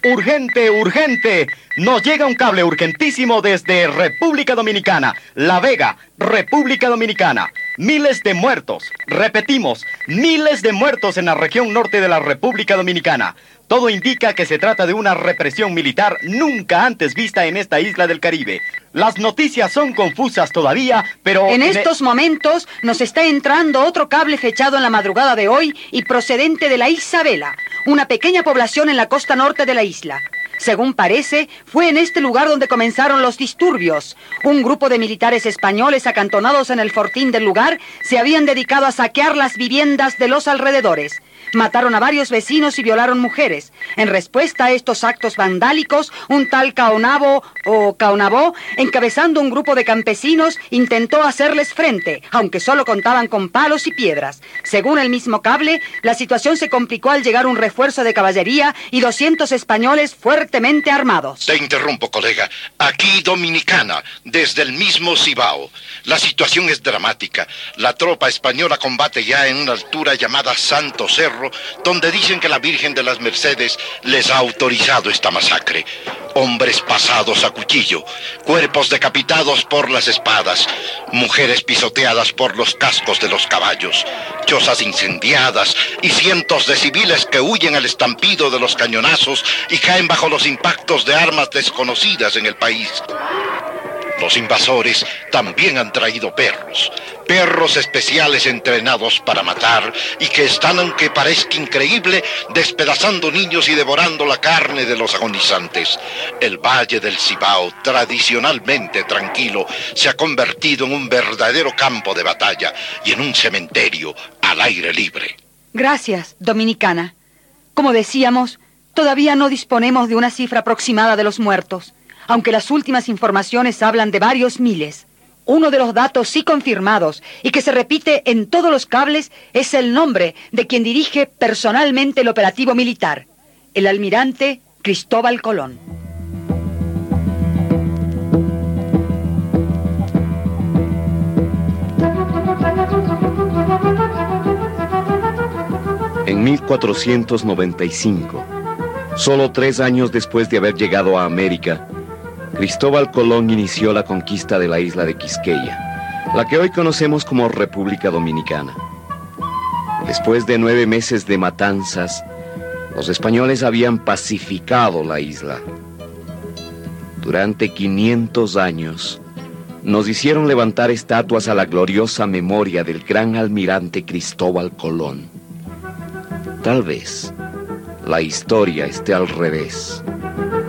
Urgente, urgente. Nos llega un cable urgentísimo desde República Dominicana, La Vega, República Dominicana. Miles de muertos, repetimos, miles de muertos en la región norte de la República Dominicana. Todo indica que se trata de una represión militar nunca antes vista en esta isla del Caribe. Las noticias son confusas todavía, pero... En estos momentos nos está entrando otro cable fechado en la madrugada de hoy y procedente de la Isabela, una pequeña población en la costa norte de la isla. Según parece, fue en este lugar donde comenzaron los disturbios. Un grupo de militares españoles acantonados en el fortín del lugar se habían dedicado a saquear las viviendas de los alrededores. Mataron a varios vecinos y violaron mujeres. En respuesta a estos actos vandálicos, un tal Caonabo o Caonabó, encabezando un grupo de campesinos, intentó hacerles frente, aunque solo contaban con palos y piedras. Según el mismo cable, la situación se complicó al llegar un refuerzo de caballería y 200 españoles fuertemente armados. Te interrumpo, colega. Aquí Dominicana, desde el mismo Cibao. La situación es dramática. La tropa española combate ya en una altura llamada Santo Cerro, donde dicen que la Virgen de las Mercedes les ha autorizado esta masacre. Hombres pasados a cuchillo, cuerpos decapitados por las espadas, mujeres pisoteadas por los cascos de los caballos, chozas incendiadas y cientos de civiles que huyen al estampido de los cañonazos y caen bajo los impactos de armas desconocidas en el país. Los invasores también han traído perros especiales entrenados para matar y que están, aunque parezca increíble, despedazando niños y devorando la carne de los agonizantes. El Valle del Cibao, tradicionalmente tranquilo, se ha convertido en un verdadero campo de batalla y en un cementerio al aire libre. Gracias, Dominicana. Como decíamos, todavía no disponemos de una cifra aproximada de los muertos, aunque las últimas informaciones hablan de varios miles. Uno de los datos sí confirmados y que se repite en todos los cables es el nombre de quien dirige personalmente el operativo militar, el almirante Cristóbal Colón. En 1495, solo 3 años después de haber llegado a América, Cristóbal Colón inició la conquista de la isla de Quisqueya, la que hoy conocemos como República Dominicana. Después de 9 meses de matanzas, los españoles habían pacificado la isla. Durante 500 años, nos hicieron levantar estatuas a la gloriosa memoria del gran almirante Cristóbal Colón. Tal vez la historia esté al revés.